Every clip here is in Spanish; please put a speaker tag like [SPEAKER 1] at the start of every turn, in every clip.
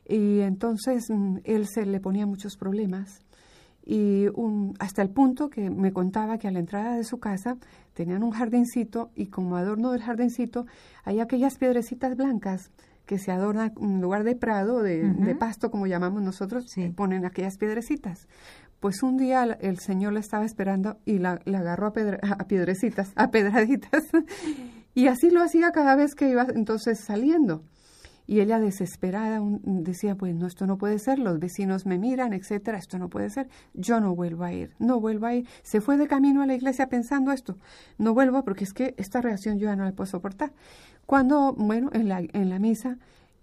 [SPEAKER 1] Y entonces él se le ponía muchos problemas. Y hasta el punto que me contaba que a la entrada de su casa tenían un jardincito y como adorno del jardincito hay aquellas piedrecitas blancas que se adornan en lugar de prado, de pasto, como llamamos nosotros,
[SPEAKER 2] sí.
[SPEAKER 1] Ponen aquellas piedrecitas. Pues un día el Señor la estaba esperando y la agarró a piedrecitas, a pedraditas. Y así lo hacía cada vez que iba entonces saliendo. Y ella desesperada decía, pues no, esto no puede ser, los vecinos me miran, etcétera, esto no puede ser, yo no vuelvo a ir, no vuelvo a ir. Se fue de camino a la iglesia pensando esto, no vuelvo porque es que esta reacción yo ya no la puedo soportar. Cuando, bueno, en la misa,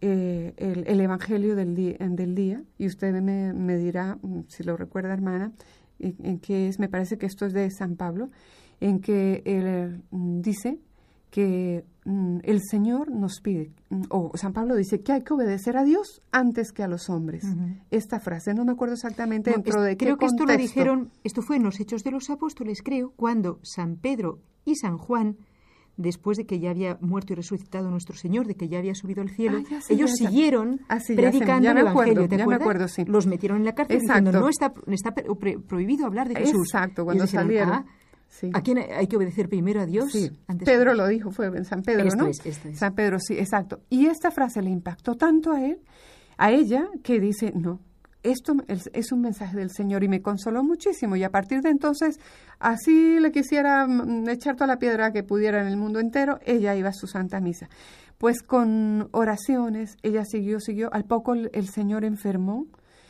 [SPEAKER 1] el evangelio del día, y usted me dirá, si lo recuerda, hermana, en que es, me parece que esto es de San Pablo, en que él dice que el Señor nos pide, o San Pablo dice que hay que obedecer a Dios antes que a los hombres. Esta frase, no me acuerdo exactamente dentro de qué
[SPEAKER 2] creo que
[SPEAKER 1] contexto.
[SPEAKER 2] esto lo dijeron, esto fue en los Hechos de los Apóstoles, creo, cuando San Pedro y San Juan, después de que ya había muerto y resucitado nuestro Señor, de que ya había subido al cielo, ellos siguieron predicando el Evangelio, ¿te acuerdas?
[SPEAKER 1] Ya me acuerdo, sí.
[SPEAKER 2] Los metieron en la cárcel diciendo, no está prohibido hablar de Jesús.
[SPEAKER 1] Exacto, cuando salieron.
[SPEAKER 2] Sí. ¿A quién hay que obedecer primero? ¿A Dios?
[SPEAKER 1] Sí, Pedro lo dijo, fue en San Pedro, ¿no?
[SPEAKER 2] Esto es.
[SPEAKER 1] San Pedro, sí, exacto. Y esta frase le impactó tanto a ella, que dice, no, esto es un mensaje del Señor y me consoló muchísimo. Y a partir de entonces, así le quisiera echar toda la piedra que pudiera en el mundo entero, ella iba a su Santa Misa. Pues con oraciones, ella siguió. Al poco el Señor enfermó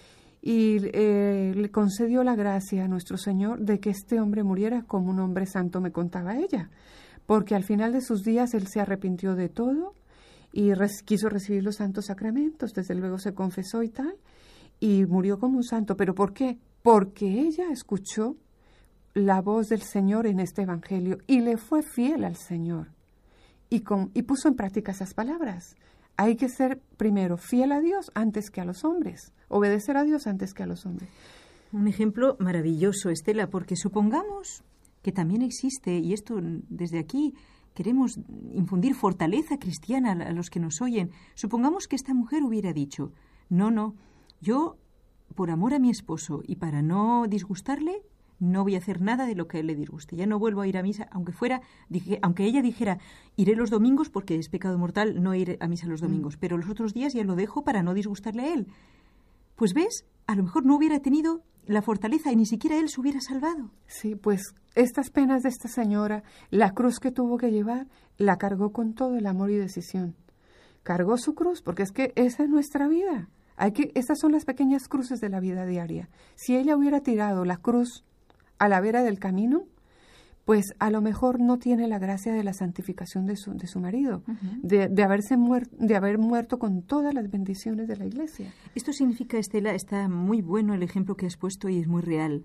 [SPEAKER 1] y le concedió la gracia a nuestro Señor de que este hombre muriera como un hombre santo, me contaba ella, porque al final de sus días él se arrepintió de todo y quiso recibir los santos sacramentos, desde luego se confesó y tal, y murió como un santo. ¿Pero por qué? Porque ella escuchó la voz del Señor en este Evangelio y le fue fiel al Señor y puso en práctica esas palabras. Hay que ser primero fiel a Dios antes que a los hombres, obedecer a Dios antes que a los hombres.
[SPEAKER 2] Un ejemplo maravilloso, Estela, porque supongamos que también existe, y esto desde aquí queremos infundir fortaleza cristiana a los que nos oyen, supongamos que esta mujer hubiera dicho, no, yo por amor a mi esposo y para no disgustarle, no voy a hacer nada de lo que a él le disguste. Ya no vuelvo a ir a misa, aunque ella dijera, iré los domingos porque es pecado mortal no ir a misa los domingos, pero los otros días ya lo dejo para no disgustarle a él. Pues ves, a lo mejor no hubiera tenido la fortaleza y ni siquiera él se hubiera salvado.
[SPEAKER 1] Sí, pues estas penas de esta señora, la cruz que tuvo que llevar, la cargó con todo el amor y decisión. Cargó su cruz, porque es que esa es nuestra vida. Estas son las pequeñas cruces de la vida diaria. Si ella hubiera tirado la cruz a la vera del camino, pues a lo mejor no tiene la gracia de la santificación de su marido, de haber muerto con todas las bendiciones de la Iglesia.
[SPEAKER 2] Esto significa, Estela, está muy bueno el ejemplo que has puesto y es muy real.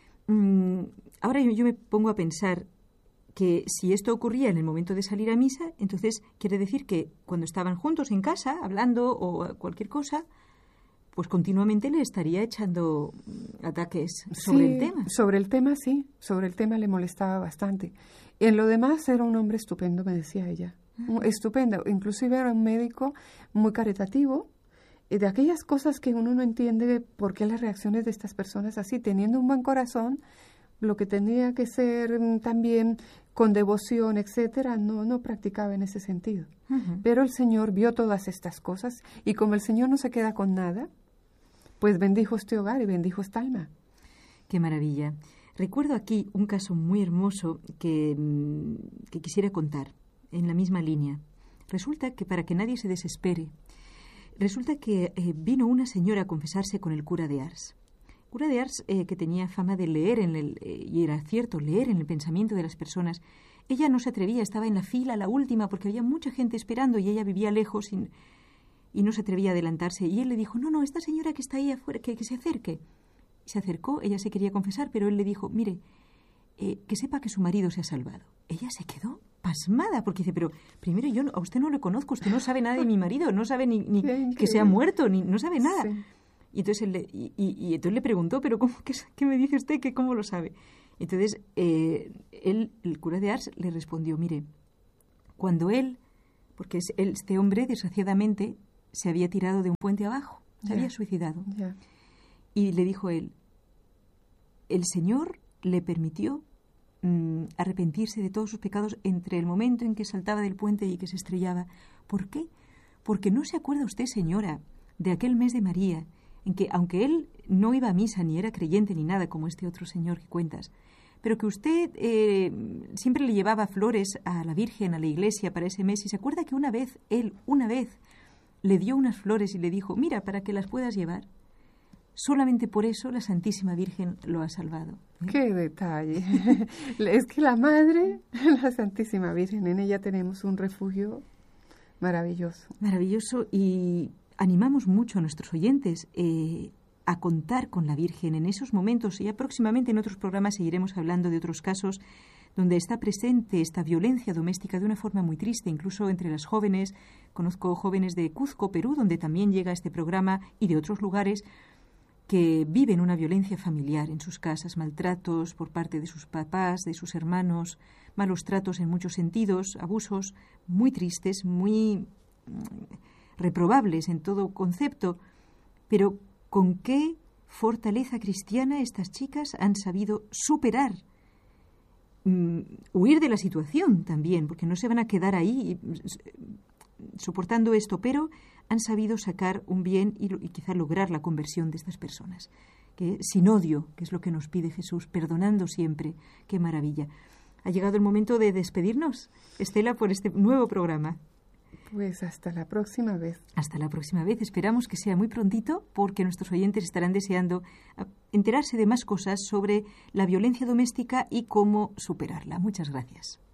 [SPEAKER 2] Ahora yo me pongo a pensar que si esto ocurría en el momento de salir a misa, entonces quiere decir que cuando estaban juntos en casa, hablando o cualquier cosa, pues continuamente le estaría echando ataques sobre el tema.
[SPEAKER 1] Sobre el tema, sí. Sobre el tema le molestaba bastante. En lo demás era un hombre estupendo, me decía ella. Estupendo. Inclusive era un médico muy caritativo. De aquellas cosas que uno no entiende por qué las reacciones de estas personas así, teniendo un buen corazón, lo que tenía que ser también con devoción, etcétera, no practicaba en ese sentido. Pero el Señor vio todas estas cosas y como el Señor no se queda con nada, pues bendijo este hogar y bendijo esta alma.
[SPEAKER 2] Qué maravilla. Recuerdo aquí un caso muy hermoso que quisiera contar en la misma línea. Resulta que, para que nadie se desespere, vino una señora a confesarse con el cura de Ars. Cura de Ars, que tenía fama de leer y era cierto, leer en el pensamiento de las personas. Ella no se atrevía, estaba en la fila, la última, porque había mucha gente esperando y ella vivía lejos y no se atrevía a adelantarse. Y él le dijo, no, esta señora que está ahí afuera, que se acerque. Y se acercó, ella se quería confesar, pero él le dijo, mire, que sepa que su marido se ha salvado. Ella se quedó pasmada, porque dice, pero primero a usted no lo conozco, usted no sabe nada de mi marido, no sabe ni que se ha muerto, no sabe nada. Sí. Y entonces entonces le preguntó, pero ¿qué me dice usted? ¿Cómo lo sabe? Entonces el cura de Ars le respondió, mire, cuando porque este hombre desgraciadamente se había tirado de un puente abajo se había suicidado.
[SPEAKER 1] Ya.
[SPEAKER 2] Y le dijo él, el Señor le permitió arrepentirse de todos sus pecados entre el momento en que saltaba del puente y que se estrellaba. ¿Por qué? Porque no se acuerda usted, señora, de aquel mes de María, en que, aunque él no iba a misa ni era creyente ni nada como este otro señor que cuentas, pero que usted siempre le llevaba flores a la Virgen, a la iglesia para ese mes, y se acuerda que una vez le dio unas flores y le dijo, mira, para que las puedas llevar. Solamente por eso la Santísima Virgen lo ha salvado.
[SPEAKER 1] ¡Qué detalle! Es que la Madre, la Santísima Virgen, en ella tenemos un refugio maravilloso.
[SPEAKER 2] Maravilloso, y animamos mucho a nuestros oyentes a contar con la Virgen en esos momentos, y ya próximamente en otros programas seguiremos hablando de otros casos donde está presente esta violencia doméstica de una forma muy triste, incluso entre las jóvenes. Conozco jóvenes de Cuzco, Perú, donde también llega este programa, y de otros lugares, que viven una violencia familiar en sus casas, maltratos por parte de sus papás, de sus hermanos, malos tratos en muchos sentidos, abusos muy tristes, muy reprobables en todo concepto, pero con qué fortaleza cristiana estas chicas han sabido superar, huir de la situación también, porque no se van a quedar ahí soportando esto, pero han sabido sacar un bien y quizá lograr la conversión de estas personas, que sin odio, que es lo que nos pide Jesús, perdonando siempre. ¡Qué maravilla! Ha llegado el momento de despedirnos, Estela, por este nuevo programa.
[SPEAKER 1] Pues hasta la próxima vez.
[SPEAKER 2] Hasta la próxima vez. Esperamos que sea muy prontito, porque nuestros oyentes estarán deseando enterarse de más cosas sobre la violencia doméstica y cómo superarla. Muchas gracias.